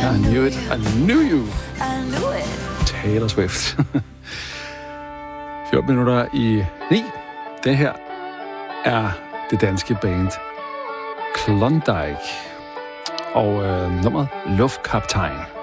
I knew it. I knew you. I knew it. Taylor Swift. 14 minutter i 9. Det her er det danske band Klondike. Og nummeret Luftkaptajn.